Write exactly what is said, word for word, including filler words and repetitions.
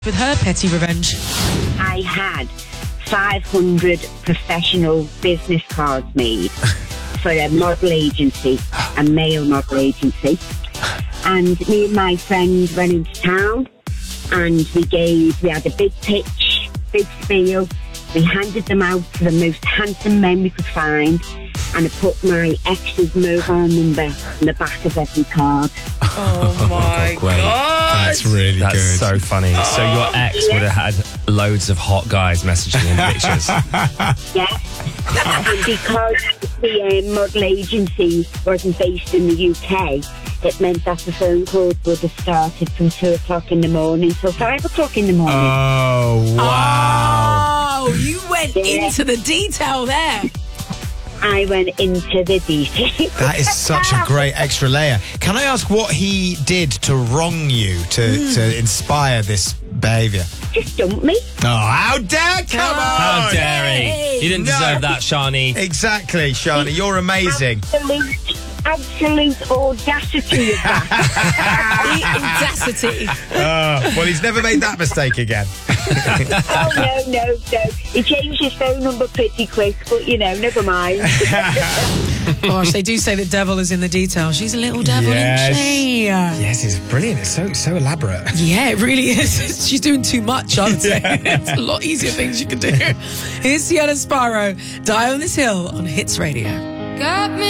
with her petty revenge. I had five hundred professional business cards made for a model agency, a male model agency. And me and my friend went into town and we gave, we had a big pitch, big spiel. We handed them out to the most handsome men we could find, and I put my ex's mobile number in the back of every card. Oh my Great. God. That's really That's good. so funny. Oh, so your ex yeah. would have had loads of hot guys messaging him pictures. Yeah. And because the um, model agency wasn't based in the U K, it meant that the phone calls would have started from two o'clock in the morning till five o'clock in the morning. Oh, wow. Oh, you went Yeah. into the detail there. I went into the detail. That is such a great extra layer. Can I ask what he did to wrong you, to, Mm. to inspire this behaviour? Just dump me. Oh, how dare, come on! How dare he? Hey. You didn't No. deserve that, Shani. Exactly, Shani, you're amazing. Absolute, absolute audacity of that. The audacity. Uh, well, he's never made that mistake again. Oh, no, no, no. He changed his phone number pretty quick, but, you know, never mind. Gosh, they do say the devil is in the detail. She's a little devil, Yes. isn't she? Yes, it's brilliant. It's so so elaborate. Yeah, it really is. She's doing too much, I would say. It's a lot easier things you can do. Here's Sienna Sparrow, Die on This Hill on Hits Radio. Got me